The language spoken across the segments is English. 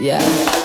Yeah.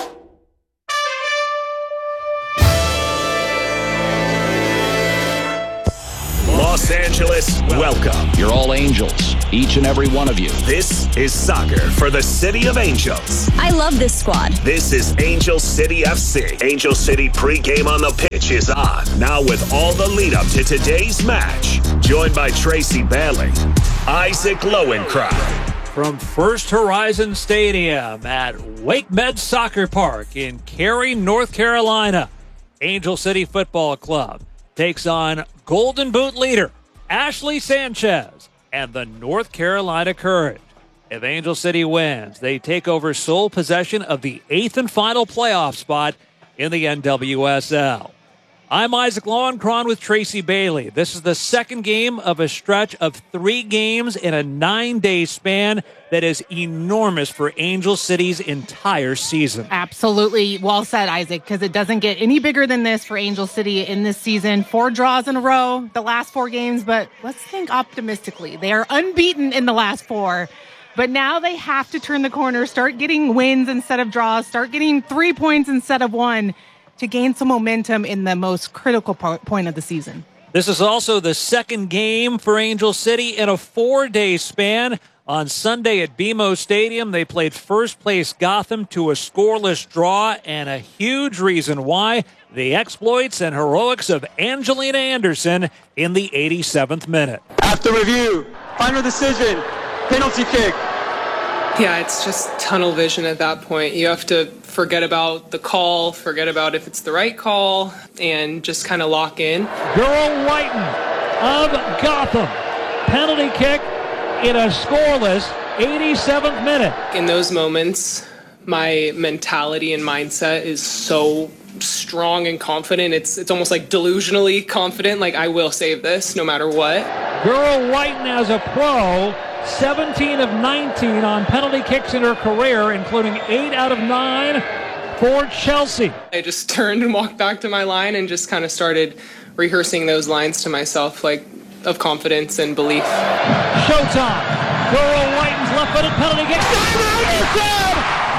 Los Angeles, welcome. You're all angels, each and every one of you. This is soccer for the City of Angels. I love this squad. This is Angel City FC. Angel City pregame on the pitch is on. Now with all the lead up to today's match. Joined by Tracy Bailey, Isaac Lowenkron. From First Horizon Stadium at WakeMed Soccer Park in Cary, North Carolina, Angel City Football Club takes on Golden Boot leader Ashley Sanchez and the North Carolina Courage. If Angel City wins, they take over sole possession of the 8th and final playoff spot in the NWSL. I'm Isaac Lowenkron with Tracy Bailey. This is the second game of a stretch of 3 games in a 9-day span that is enormous for Angel City's entire season. Absolutely. Well said, Isaac, because it doesn't get any bigger than this for Angel City in this season. 4 draws in a row, the last 4 games, but let's think optimistically. They are unbeaten in the last 4. But now they have to turn the corner, start getting wins instead of draws, start getting 3 points instead of 1 to gain some momentum in the most critical point of the season. This is also the second game for Angel City in a 4-day span. On Sunday at BMO Stadium, they played first-place Gotham to a scoreless draw, and a huge reason why, the exploits and heroics of Angelina Anderson in the 87th minute. After review, final decision, penalty kick. Yeah, it's just tunnel vision at that point. You have to forget about the call, forget about if it's the right call, and just kind of lock in. Girl Whiten of Gotham. Penalty kick in a scoreless 87th minute. In those moments, my mentality and mindset is so strong and confident. It's almost like delusionally confident, like I will save this no matter what. Girl Whiten as a pro, 17 of 19 on penalty kicks in her career, including 8 out of 9 for Chelsea. I just turned and walked back to my line and just kind of started rehearsing those lines to myself, like of confidence and belief. Showtime. Girl Whiten's left-footed penalty kick. Anderson!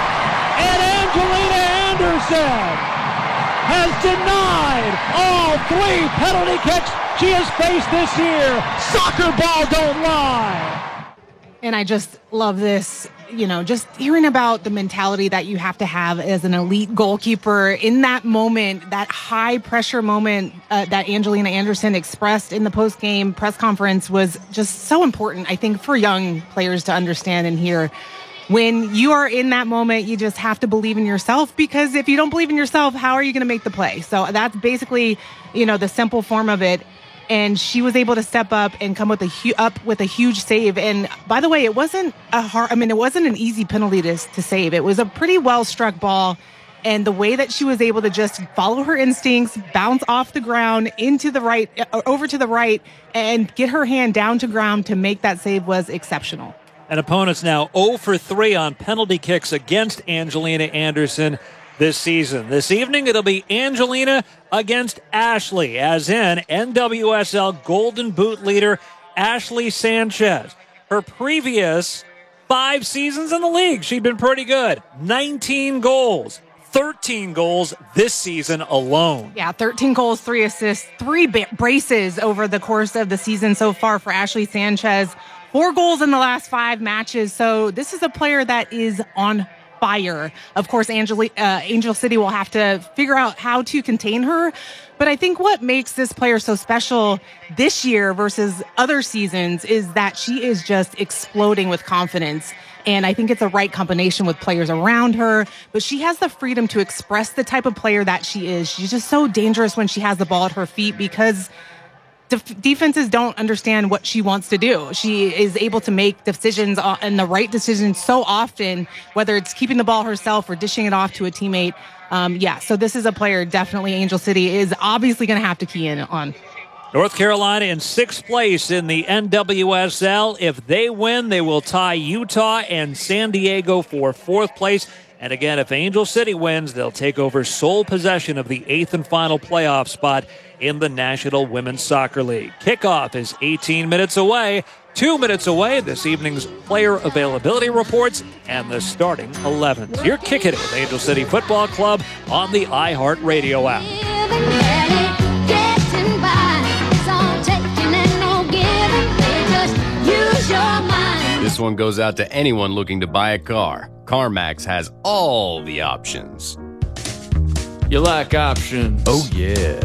And Angelina Anderson has denied all 3 penalty kicks she has faced this year. Soccer ball don't lie. And I just love this, just hearing about the mentality that you have to have as an elite goalkeeper in that moment, that high pressure moment that Angelina Anderson expressed in the post-game press conference was just so important, I think, for young players to understand and hear. When you are in that moment, you just have to believe in yourself, because if you don't believe in yourself, how are you going to make the play? So that's basically, the simple form of it. And she was able to step up and come with a huge save. And by the way, it wasn't it wasn't an easy penalty to save. It was a pretty well struck ball. And the way that she was able to just follow her instincts, bounce off the ground into the right, over to the right, and get her hand down to ground to make that save was exceptional. And opponents now 0 for 3 on penalty kicks against Angelina Anderson this season. This evening, it'll be Angelina against Ashley, as in NWSL Golden Boot leader Ashley Sanchez. Her previous 5 seasons in the league, she'd been pretty good. 19 goals, 13 goals this season alone. Yeah, 13 goals, 3 assists, 3 braces over the course of the season so far for Ashley Sanchez. 4 goals in the last 5 matches. So this is a player that is on fire. Of course, Angel City will have to figure out how to contain her. But I think what makes this player so special this year versus other seasons is that she is just exploding with confidence. And I think it's a right combination with players around her. But she has the freedom to express the type of player that she is. She's just so dangerous when she has the ball at her feet, because defenses don't understand what she wants to do. She is able to make decisions and the right decisions so often, whether it's keeping the ball herself or dishing it off to a teammate. So this is a player definitely Angel City is obviously going to have to key in on. North Carolina in 6th place in the NWSL. If they win, they will tie Utah and San Diego for 4th place. And again, if Angel City wins, they'll take over sole possession of the 8th and final playoff spot in the National Women's Soccer League. Kickoff is 18 minutes away. 2 minutes away, this evening's player availability reports and the starting 11s. You're kicking it with Angel City Football Club on the iHeartRadio app. This one goes out to anyone looking to buy a car. CarMax has all the options. You like options. Oh, yeah.